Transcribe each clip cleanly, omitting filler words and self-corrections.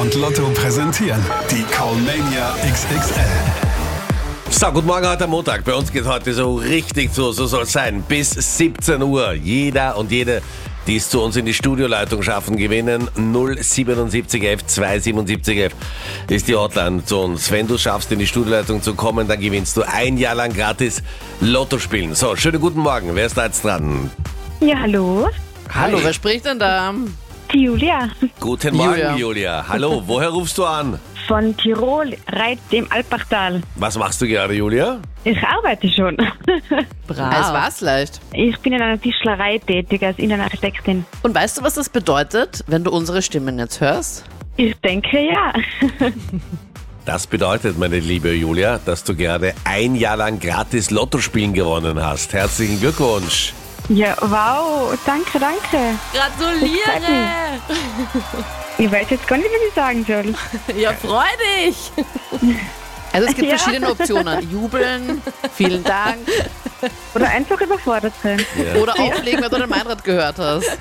und Lotto präsentieren die Callmania XXL. So, guten Morgen heute am Montag. Bei uns geht heute so richtig zu, so soll es sein. Bis 17 Uhr. Jeder und jede, die es zu uns in die Studioleitung schaffen, gewinnen. 07711 27711 ist die Hotline zu uns. Wenn du schaffst, in die Studioleitung zu kommen, dann gewinnst du ein Jahr lang gratis Lotto spielen. So, schönen guten Morgen. Wer ist da jetzt dran? Ja, hallo. Hallo, wer spricht denn da? Die Julia Guten Morgen, Julia. Hallo, woher rufst du an? von Tirol, Reit dem Alpachtal. Was machst du gerade, Julia? Ich arbeite schon. Als was leicht? Ich bin in einer Tischlerei tätig als Innenarchitektin. Und weißt du, was das bedeutet, wenn du unsere Stimmen jetzt hörst? Ich denke, ja. Das bedeutet, meine liebe Julia, dass du gerade ein Jahr lang gratis Lottospielen gewonnen hast. Herzlichen Glückwunsch. Ja, wow, danke. Gratuliere! Ich weiß jetzt gar nicht, was ich sagen soll. Ja, freu dich! Also es gibt Ja. verschiedene Optionen. Jubeln, vielen Dank Oder einfach überfordert sein. oder auflegen, wenn du den Meinrad gehört hast.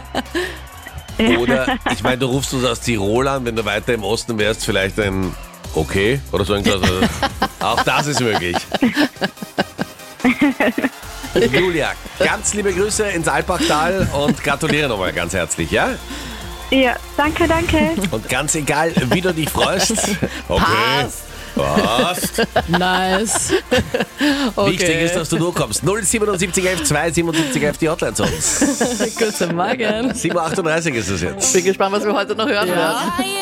Oder, ich meine, du rufst uns aus Tirol an, wenn du weiter im Osten wärst, vielleicht ein Okay oder so irgendwas. Auch das ist möglich. Julia, ganz liebe Grüße ins Alpachtal und gratuliere nochmal ganz herzlich, ja? Ja, danke. Und ganz egal, wie du dich freust. Okay. Passt. Nice. Okay. Wichtig ist, dass du durchkommst. 07711 27711 die Hotline zu uns. Guten Morgen. 7.38 Uhr ist es jetzt. Bin gespannt, was wir heute noch hören werden.